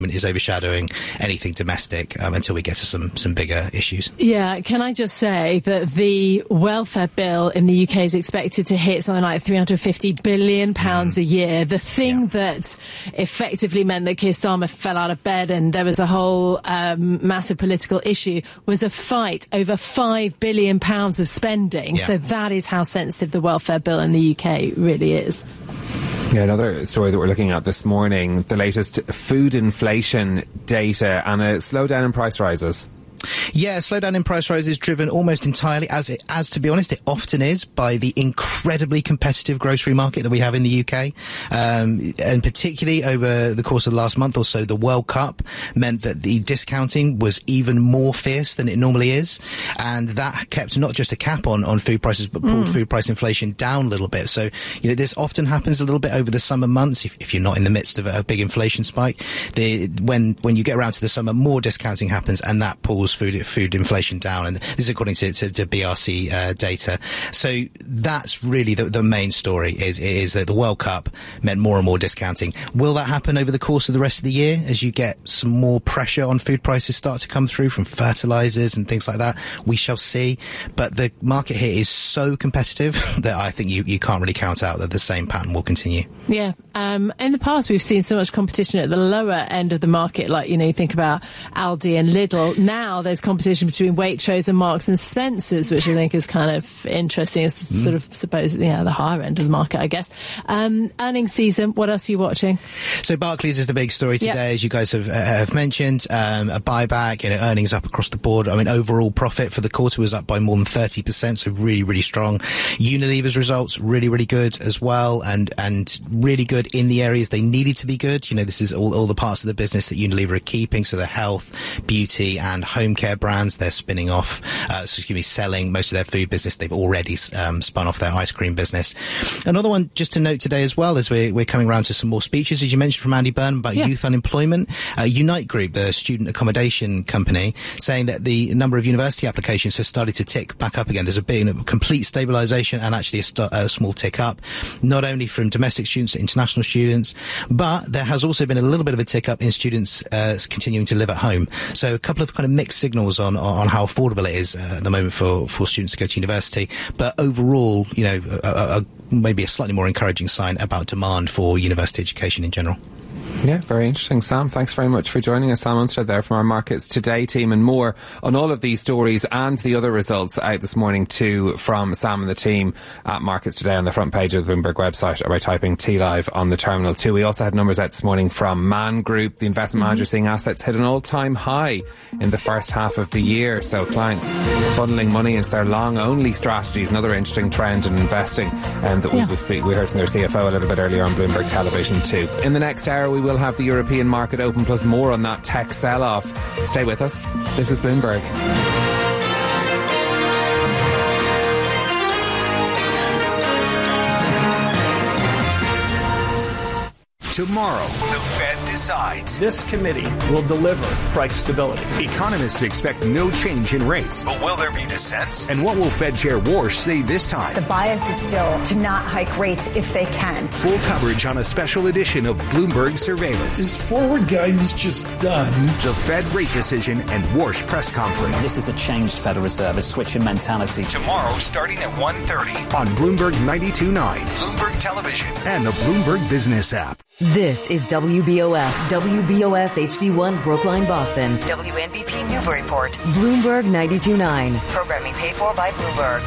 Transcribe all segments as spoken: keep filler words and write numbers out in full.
is overshadowing anything domestic um, until we get to some some bigger issues. Yeah, can I just say that the welfare bill in the U K is expected to hit something like three hundred fifty billion pounds mm. a year. The thing yeah. that effectively meant that Keir Starmer fell out of bed and there was a whole um, massive political issue was a fight over five billion pounds of spending. Yeah. So that is how sensitive the welfare bill in the U K really is. Yeah, another story that we're looking at this morning, the latest food inflation data and a slowdown in price rises. Yeah, slowdown in price rises driven almost entirely, as it, as to be honest, it often is, by the incredibly competitive grocery market that we have in the U K. Um, and particularly over the course of the last month or so, the World Cup meant that the discounting was even more fierce than it normally is. And that kept not just a cap on, on food prices, but pulled mm. food price inflation down a little bit. So, you know, this often happens a little bit over the summer months, if, if you're not in the midst of a, a big inflation spike. The, when, when you get around to the summer, more discounting happens, and that pulls food food inflation down, and this is according to, to, to B R C uh, data. So that's really the, the main story, is is that the World Cup meant more and more discounting. Will that happen over the course of the rest of the year as you get some more pressure on food prices start to come through from fertilizers and things like that? We shall see. But the market here is so competitive that I think you, you can't really count out that the same pattern will continue. Yeah. Um, in the past, we've seen so much competition at the lower end of the market, like, you know, you think about Aldi and Lidl. Now there's competition between Waitrose and Marks and Spencer's, which I think is kind of interesting. It's mm. sort of, suppose, yeah, the higher end of the market, I guess. Um, earnings season, what else are you watching? So Barclays is the big story today, yep. as you guys have, uh, have mentioned. Um, a buyback, you know, earnings up across the board. I mean, overall profit for the quarter was up by more than thirty percent, so really, really strong. Unilever's results, really, really good as well, and, and really good in the areas they needed to be good. You know, this is all, all the parts of the business that Unilever are keeping, so the health, beauty and home care brands they're spinning off, uh, excuse me, selling most of their food business. They've already um, spun off their ice cream business. Another one just to note today as well, as we're, we're coming around to some more speeches, as you mentioned, from Andy Burnham about yeah. youth unemployment. Uh, Unite Group, the student accommodation company, saying that the number of university applications has started to tick back up again. There's a big, a complete stabilisation and actually a, st- a small tick up, not only from domestic students to international students, but there has also been a little bit of a tick up in students uh, continuing to live at home. So a couple of kind of mixed signals on on how affordable it is uh, at the moment for, for students to go to university. But overall, you know, a, a, a, maybe a slightly more encouraging sign about demand for university education in general. Yeah, very interesting. Sam, thanks very much for joining us. Sam Unstead there from our Markets Today team, and more on all of these stories and the other results out this morning too from Sam and the team at Markets Today on the front page of the Bloomberg website, or by typing T Live on the terminal too. We also had numbers out this morning from Man Group, the investment mm-hmm. manager, seeing assets hit an all-time high in the first half of the year. So clients funneling money into their long-only strategies, another interesting trend in investing, and that yeah. we, we heard from their C F O a little bit earlier on Bloomberg Television too. In the next hour, we will have the European market open, plus more on that tech sell-off. Stay with us. This is Bloomberg. Tomorrow, the Fed decides. This committee will deliver price stability. Economists expect no change in rates. But will there be dissents? And what will Fed Chair Warsh say this time? The bias is still to not hike rates if they can. Full coverage on a special edition of Bloomberg Surveillance. Is forward guidance just done? The Fed rate decision and Warsh press conference. This is a changed Federal Reserve, a switch in mentality. Tomorrow, starting at one thirty on Bloomberg ninety-two point nine, Bloomberg Television, and the Bloomberg Business app. This is W B O S, W B O S H D one Brookline, Boston. W N B P Newburyport. Bloomberg ninety-two point nine. Programming paid for by Bloomberg.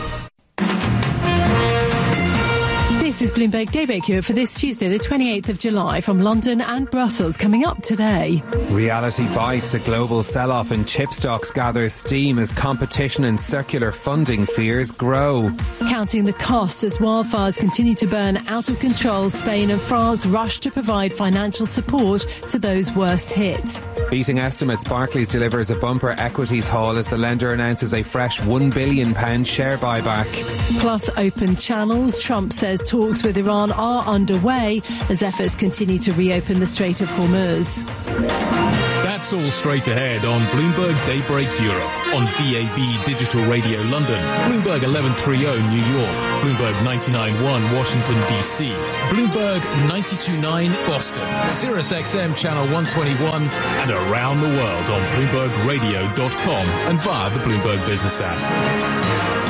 This is Bloomberg Daybreak here for this Tuesday, the twenty-eighth of July, from London and Brussels. Coming up today, reality bites. A global sell-off in chip stocks gathers steam as competition and circular funding fears grow. Counting the cost as wildfires continue to burn out of control, Spain and France rush to provide financial support to those worst hit. Beating estimates, Barclays delivers a bumper equities haul as the lender announces a fresh one billion pounds share buyback. Plus open channels. Trump says talks with Iran are underway as efforts continue to reopen the Strait of Hormuz. That That's all straight ahead on Bloomberg Daybreak Europe, on V A B Digital Radio London, Bloomberg eleven thirty New York, Bloomberg ninety-nine point one Washington D C, Bloomberg ninety-two point nine Boston, Sirius X M Channel one twenty-one, and around the world on Bloomberg Radio dot com and via the Bloomberg Business app.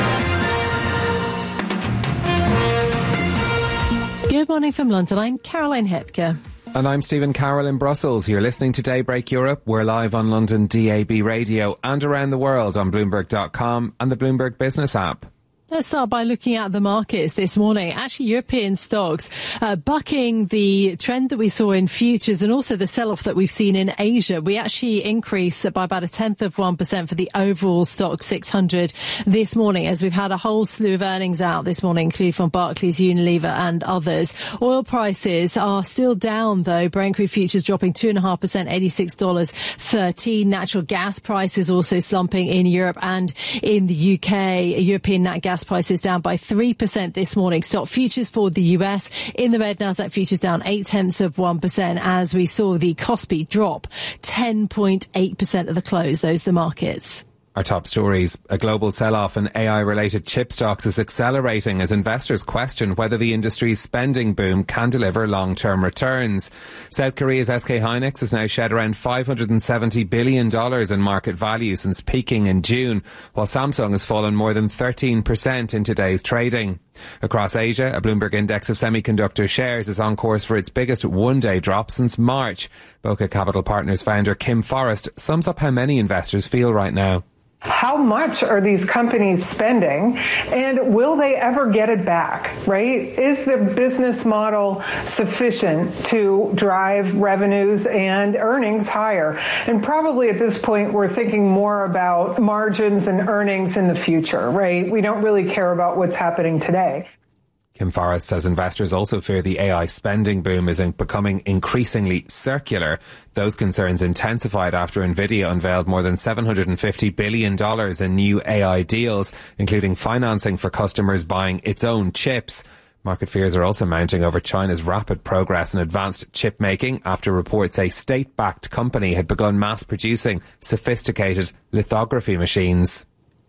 Good morning from London. I'm Caroline Hepker. And I'm Stephen Carroll in Brussels. You're listening to Daybreak Europe. We're live on London D A B Radio and around the world on Bloomberg dot com and the Bloomberg Business app. Let's start by looking at the markets this morning. Actually, European stocks uh, bucking the trend that we saw in futures and also the sell-off that we've seen in Asia. We actually increased by about a tenth of one percent for the overall stock six hundred this morning, as we've had a whole slew of earnings out this morning, including from Barclays, Unilever and others. Oil prices are still down, though. Brent crude futures dropping two point five percent, eighty-six dollars thirteen. Natural gas prices also slumping in Europe and in the U K. European nat gas prices down by three percent this morning. Stock futures for the U S in the red. Nasdaq futures down eight tenths of one percent as we saw the Kospi drop ten point eight percent at the close. Those are the markets. Our top stories. A global sell-off in A I-related chip stocks is accelerating as investors question whether the industry's spending boom can deliver long-term returns. South Korea's S K Hynix has now shed around five hundred seventy billion dollars in market value since peaking in June, while Samsung has fallen more than thirteen percent in today's trading. Across Asia, a Bloomberg index of semiconductor shares is on course for its biggest one-day drop since March. Bokeh Capital Partners founder Kim Forrest sums up how many investors feel right now. How much are these companies spending, and will they ever get it back, right? Is the business model sufficient to drive revenues and earnings higher? And probably at this point, we're thinking more about margins and earnings in the future, right? We don't really care about what's happening today. Kim Forrest says investors also fear the A I spending boom is becoming increasingly circular. Those concerns intensified after Nvidia unveiled more than seven hundred fifty billion dollars in new A I deals, including financing for customers buying its own chips. Market fears are also mounting over China's rapid progress in advanced chip making after reports a state-backed company had begun mass producing sophisticated lithography machines.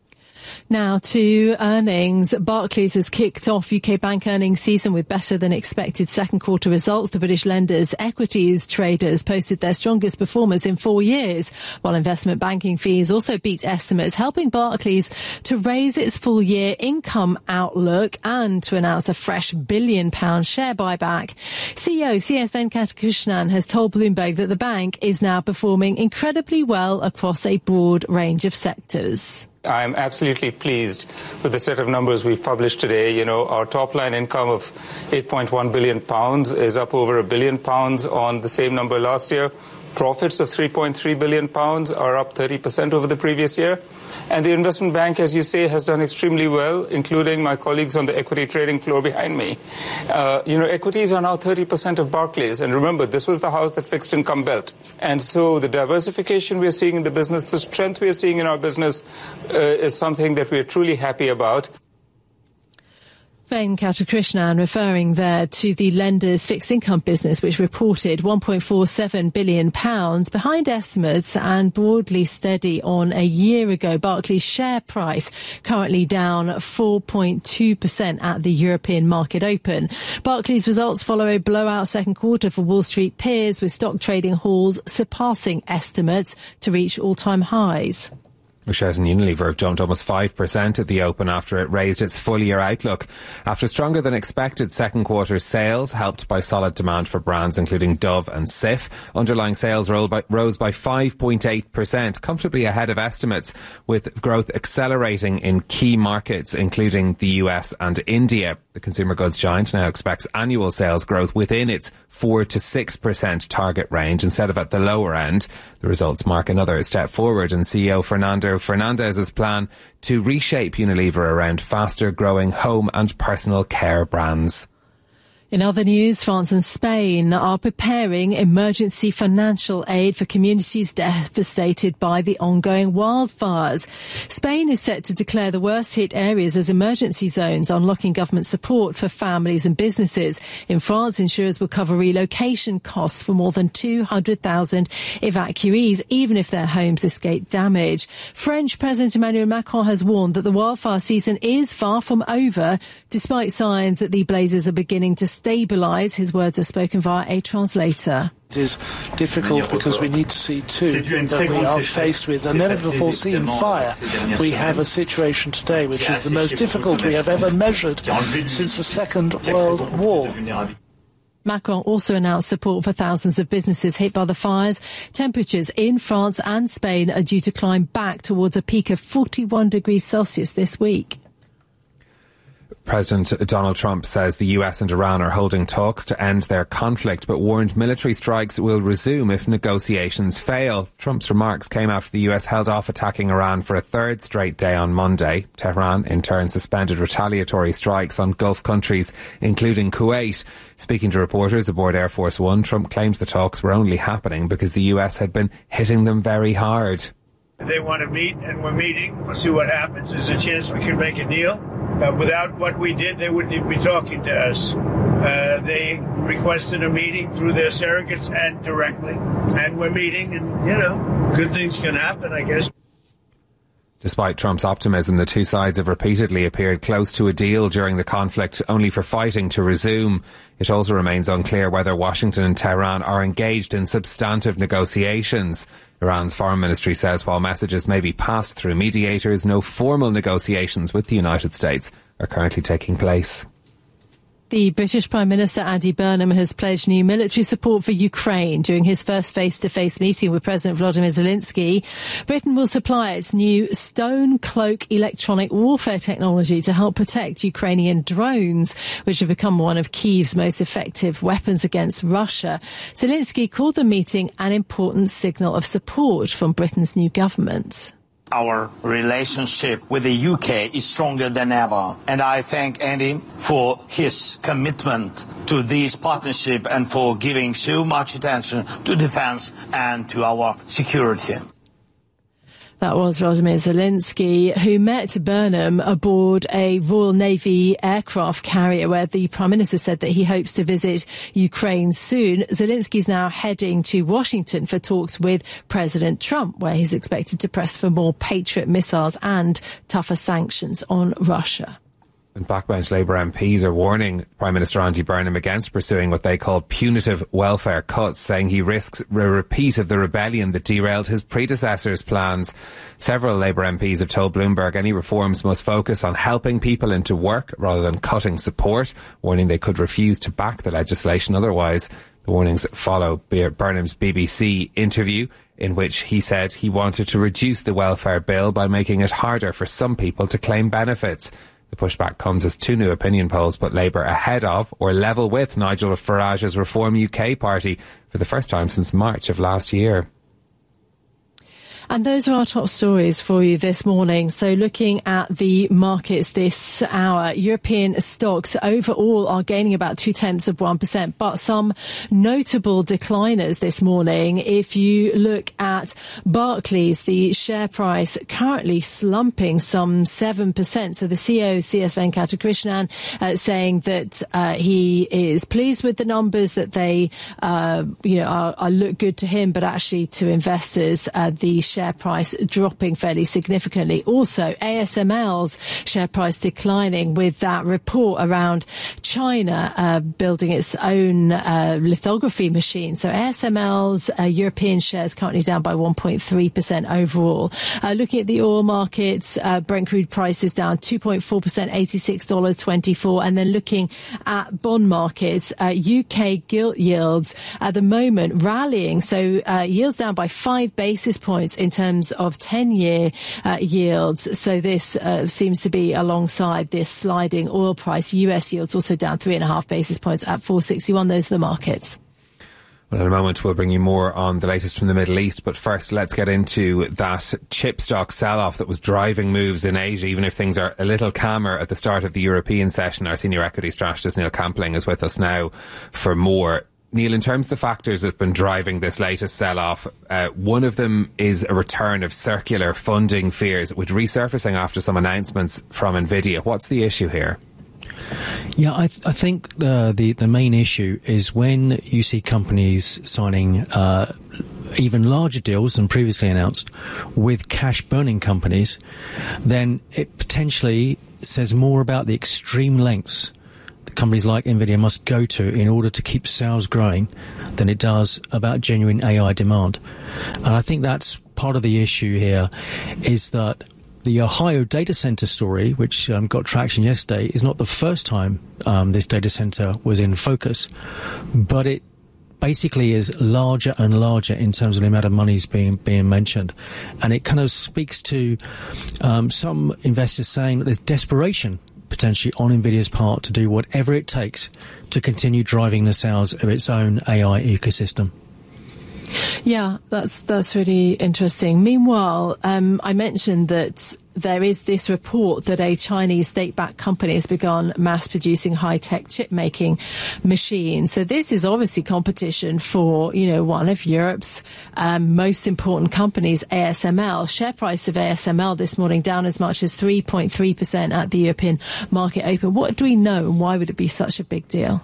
Now to earnings. Barclays has kicked off U K bank earnings season with better than expected second quarter results. The British lenders' equities traders posted their strongest performance in four years, while investment banking fees also beat estimates, helping Barclays to raise its full year income outlook and to announce a fresh billion pound share buyback. C E O C S Venkatakrishnan has told Bloomberg that the bank is now performing incredibly well across a broad range of sectors. I'm absolutely pleased with the set of numbers we've published today. You know, our top line income of eight point one billion pounds is up over a billion pounds on the same number last year. Profits of three point three billion pounds are up thirty percent over the previous year. And the investment bank, as you say, has done extremely well, including my colleagues on the equity trading floor behind me. Uh, you know, equities are now thirty percent of Barclays. And remember, this was the house that fixed income built. And so the diversification we're seeing in the business, the strength we're seeing in our business uh, is something that we're truly happy about. Venkatakrishnan referring there to the lender's fixed income business, which reported one point four seven billion pounds behind estimates and broadly steady on a year ago. Barclays' share price currently down four point two percent at the European market open. Barclays' results follow a blowout second quarter for Wall Street peers, with stock trading halls surpassing estimates to reach all-time highs. Shares in Unilever have jumped almost five percent at the open after it raised its full-year outlook. After stronger than expected second quarter sales, helped by solid demand for brands including Dove and Cif, underlying sales rose by five point eight percent, comfortably ahead of estimates, with growth accelerating in key markets including the U S and India. The consumer goods giant now expects annual sales growth within its four to six percent target range instead of at the lower end. The results mark another step forward in C E O Fernando Fernandez's plan to reshape Unilever around faster growing home and personal care brands. In other news, France and Spain are preparing emergency financial aid for communities devastated by the ongoing wildfires. Spain is set to declare the worst-hit areas as emergency zones, unlocking government support for families and businesses. In France, insurers will cover relocation costs for more than two hundred thousand evacuees, even if their homes escape damage. French President Emmanuel Macron has warned that the wildfire season is far from over, despite signs that the blazes are beginning to stabilise. His words are spoken via a translator. It is difficult because we need to see too that we are faced with a never-before-seen fire. We have a situation today which is the most difficult we have ever measured since the Second World War. Macron also announced support for thousands of businesses hit by the fires. Temperatures in France and Spain are due to climb back towards a peak of forty-one degrees Celsius this week. President Donald Trump says the U S and Iran are holding talks to end their conflict, but warned military strikes will resume if negotiations fail. Trump's remarks came after the U S held off attacking Iran for a third straight day on Monday. Tehran, in turn, suspended retaliatory strikes on Gulf countries, including Kuwait. Speaking to reporters aboard Air Force One, Trump claimed the talks were only happening because the U S had been hitting them very hard. They want to meet, and we're meeting. We'll see what happens. There's a chance we can make a deal. Uh, without what we did, they wouldn't even be talking to us. Uh, they requested a meeting through their surrogates and directly. And we're meeting, and, you know, good things can happen, I guess. Despite Trump's optimism, the two sides have repeatedly appeared close to a deal during the conflict, only for fighting to resume. It also remains unclear whether Washington and Tehran are engaged in substantive negotiations. Iran's foreign ministry says while messages may be passed through mediators, no formal negotiations with the United States are currently taking place. The British Prime Minister Andy Burnham has pledged new military support for Ukraine during his first face-to-face meeting with President Volodymyr Zelensky. Britain will supply its new Stone Cloak electronic warfare technology to help protect Ukrainian drones, which have become one of Kyiv's most effective weapons against Russia. Zelensky called the meeting an important signal of support from Britain's new government. Our relationship with the U K is stronger than ever, and I thank Andy for his commitment to this partnership and for giving so much attention to defence and to our security. That was Volodymyr Zelensky, who met Burnham aboard a Royal Navy aircraft carrier where the Prime Minister said that he hopes to visit Ukraine soon. Zelensky's now heading to Washington for talks with President Trump, where he's expected to press for more Patriot missiles and tougher sanctions on Russia. And backbench Labour M Ps are warning Prime Minister Andy Burnham against pursuing what they call punitive welfare cuts, saying he risks a repeat of the rebellion that derailed his predecessor's plans. Several Labour M Ps have told Bloomberg any reforms must focus on helping people into work rather than cutting support, warning they could refuse to back the legislation otherwise. The warnings follow Burnham's B B C interview, in which he said he wanted to reduce the welfare bill by making it harder for some people to claim benefits. The pushback comes as two new opinion polls put Labour ahead of or level with Nigel Farage's Reform U K party for the first time since March of last year. And those are our top stories for you this morning. So looking at the markets this hour, European stocks overall are gaining about two tenths of one percent, but some notable decliners this morning. If you look at Barclays, the share price currently slumping some seven percent. So the C E O, C S Venkatakrishnan, uh, saying that uh, he is pleased with the numbers, that they, uh, you know, are, are look good to him, but actually to investors, uh, the share price dropping fairly significantly. Also, A S M L's share price declining with that report around China uh, building its own uh, lithography machine. So A S M L's uh, European shares currently down by one point three percent overall. Uh, looking at the oil markets, uh, Brent crude prices down two point four percent, eighty-six dollars twenty-four. And then looking at bond markets, uh, U K gilt yields at the moment rallying. So uh, yields down by five basis points in terms of ten-year uh, yields. So this uh, seems to be alongside this sliding oil price. U S yields also down three and a half basis points at four sixty-one. Those are the markets. Well, in a moment, we'll bring you more on the latest from the Middle East. But first, let's get into that chip stock sell-off that was driving moves in Asia, even if things are a little calmer at the start of the European session. Our senior equity strategist, Neil Campling, is with us now for more. Neil, in terms of the factors that have been driving this latest sell-off, uh, one of them is a return of circular funding fears, with resurfacing after some announcements from NVIDIA. What's the issue here? Yeah, I, th- I think uh, the the main issue is when you see companies signing uh, even larger deals than previously announced with cash burning companies, then it potentially says more about the extreme lengths that companies like NVIDIA must go to in order to keep sales growing than it does about genuine A I demand. And I think that's part of the issue here, is that the Ohio data center story, which um, got traction yesterday, is not the first time um, this data center was in focus, but it basically is larger and larger in terms of the amount of money being being mentioned, and it kind of speaks to um, some investors saying that there's desperation potentially on NVIDIA's part to do whatever it takes to continue driving the sales of its own A I ecosystem. Yeah, that's that's really interesting. Meanwhile, um, I mentioned that there is this report that a Chinese state-backed company has begun mass-producing high-tech chip-making machines. So this is obviously competition for, you know, one of Europe's um, most important companies, A S M L. Share price of A S M L this morning down as much as three point three percent at the European market open. What do we know, and why would it be such a big deal?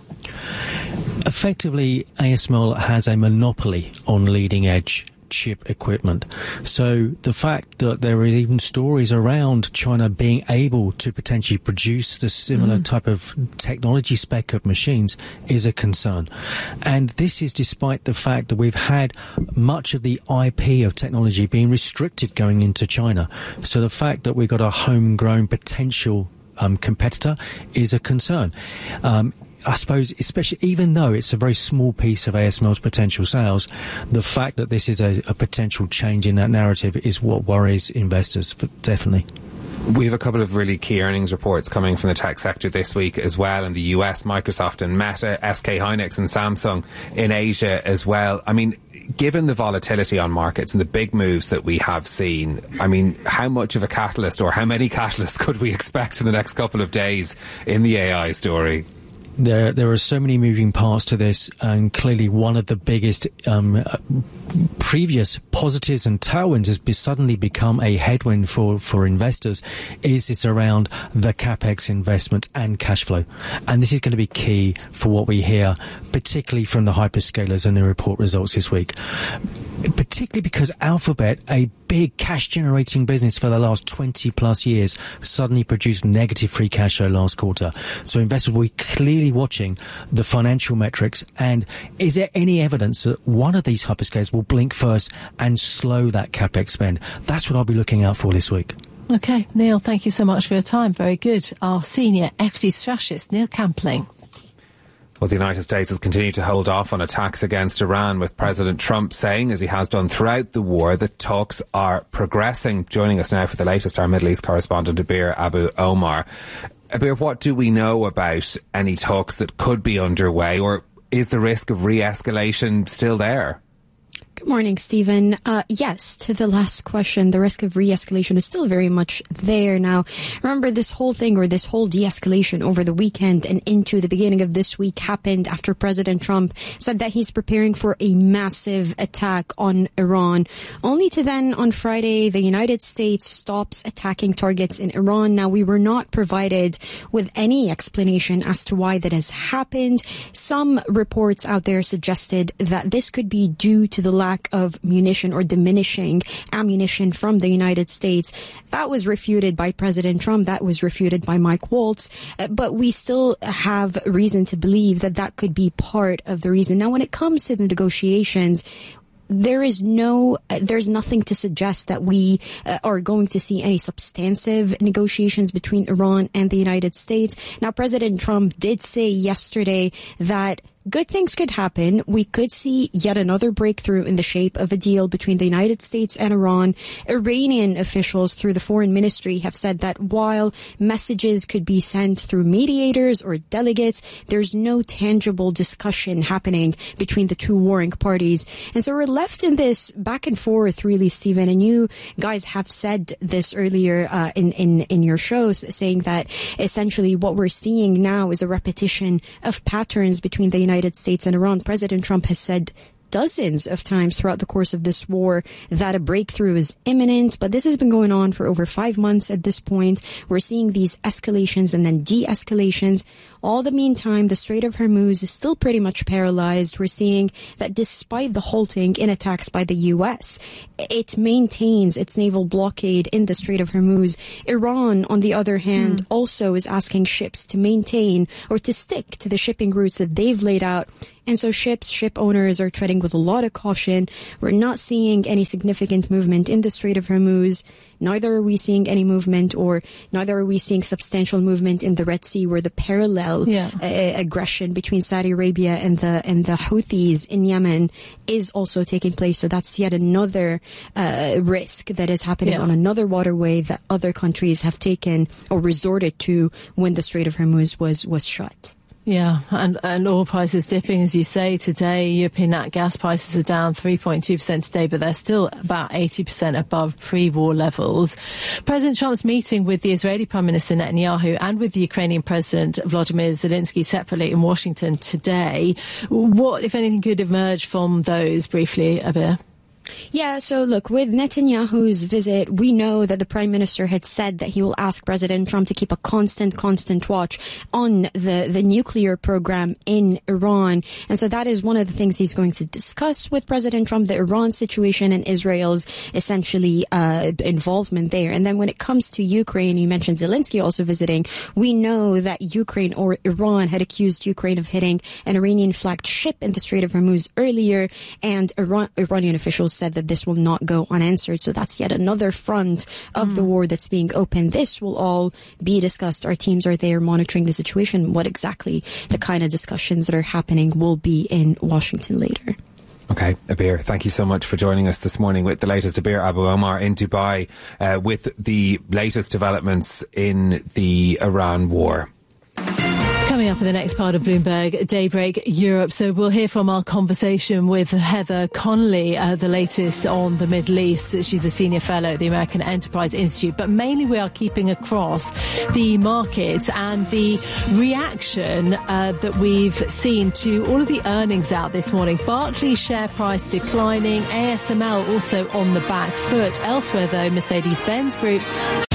Effectively, A S M L has a monopoly on leading-edge chip equipment. So the fact that there are even stories around China being able to potentially produce the similar mm. type of technology spec of machines is a concern. And this is despite the fact that we've had much of the I P of technology being restricted going into China. So the fact that we've got a homegrown potential um, competitor is a concern. Um, I suppose, especially even though it's a very small piece of A S M L's potential sales, the fact that this is a, a potential change in that narrative is what worries investors, definitely. We have a couple of really key earnings reports coming from the tech sector this week as well. In the U S, Microsoft and Meta, S K Hynix and Samsung in Asia as well. I mean, given the volatility on markets and the big moves that we have seen, I mean, how much of a catalyst or how many catalysts could we expect in the next couple of days in the A I story? There, there are so many moving parts to this, and clearly one of the biggest um, uh, previous positives and tailwinds has be suddenly become a headwind for, for investors. Is it's around the capex investment and cash flow, and this is going to be key for what we hear, particularly from the hyperscalers and their report results this week. Particularly because Alphabet, a big cash-generating business for the last twenty plus years, suddenly produced negative free cash flow last quarter. So investors will be clearly watching the financial metrics, and is there any evidence that one of these hyperscalers will blink first and slow that capex spend? That's what I'll be looking out for this week. Okay, Neil, thank you so much for your time. Very good. Our senior equity strategist, Neil Campling. Well, the United States has continued to hold off on attacks against Iran, with President Trump saying, as he has done throughout the war, that talks are progressing. Joining us now for the latest, our Middle East correspondent, Abir Abu Omar. Abir, what do we know about any talks that could be underway, or is the risk of re-escalation still there? Good morning, Stephen. Uh, yes, to the last question, the risk of re-escalation is still very much there. Now, remember, this whole thing, or this whole de-escalation over the weekend and into the beginning of this week, happened after President Trump said that he's preparing for a massive attack on Iran, only to then on Friday, the United States stops attacking targets in Iran. Now, we were not provided with any explanation as to why that has happened. Some reports out there suggested that this could be due to the lack of munition or diminishing ammunition from the United States. That was refuted by President Trump. That was refuted by Mike Waltz. Uh, but we still have reason to believe that that could be part of the reason. Now, when it comes to the negotiations, there is no, uh, there's nothing to suggest that we uh, are going to see any substantive negotiations between Iran and the United States. Now, President Trump did say yesterday that good things could happen. We could see yet another breakthrough in the shape of a deal between the United States and Iran. Iranian officials through the foreign ministry have said that while messages could be sent through mediators or delegates, there's no tangible discussion happening between the two warring parties. And so we're left in this back and forth, really, Stephen. And you guys have said this earlier uh, in, in, in your shows, saying that essentially what we're seeing now is a repetition of patterns between the United United States and Iran. President Trump has said dozens of times throughout the course of this war that a breakthrough is imminent, but this has been going on for over five months at this point. We're seeing these escalations and then de-escalations. All the meantime, the Strait of Hormuz is still pretty much paralyzed. We're seeing that despite the halting in attacks by the U S, it maintains its naval blockade in the Strait of Hormuz. Iran, on the other hand, mm. also is asking ships to maintain or to stick to the shipping routes that they've laid out. And so ships, ship owners are treading with a lot of caution. We're not seeing any significant movement in the Strait of Hormuz. Neither are we seeing any movement, or neither are we seeing substantial movement in the Red Sea, where the parallel yeah. uh, aggression between Saudi Arabia and the and the Houthis in Yemen is also taking place. So that's yet another uh, risk that is happening yeah. on another waterway that other countries have taken or resorted to when the Strait of Hormuz was was shut. Yeah, and, and oil prices dipping, as you say, today. European nat gas prices are down three point two percent today, but they're still about eighty percent above pre-war levels. President Trump's meeting with the Israeli Prime Minister Netanyahu and with the Ukrainian President Vladimir Zelensky separately in Washington today. What, if anything, could emerge from those briefly, Abir? Yeah, so look, with Netanyahu's visit, we know that the Prime Minister had said that he will ask President Trump to keep a constant, constant watch on the, the nuclear program in Iran. And so that is one of the things he's going to discuss with President Trump, the Iran situation and Israel's essentially uh, involvement there. And then when it comes to Ukraine, you mentioned Zelensky also visiting, we know that Ukraine or Iran had accused Ukraine of hitting an Iranian-flagged ship in the Strait of Hormuz earlier, and Iran, Iranian officials said that this will not go unanswered. So that's yet another front of mm. the war that's being opened. This will all be discussed. Our teams are there monitoring the situation. What exactly the kind of discussions that are happening will be in Washington later. Okay, Abir, thank you so much for joining us this morning with the latest. Abir Abu Omar in Dubai uh, with the latest developments in the Iran war. Coming up in the next part of Bloomberg Daybreak Europe. So we'll hear from our conversation with Heather Connolly, uh, the latest on the Middle East. She's a senior fellow at the American Enterprise Institute. But mainly we are keeping across the markets and the reaction uh, that we've seen to all of the earnings out this morning. Barclays share price declining. A S M L also on the back foot. Elsewhere, though, Mercedes-Benz Group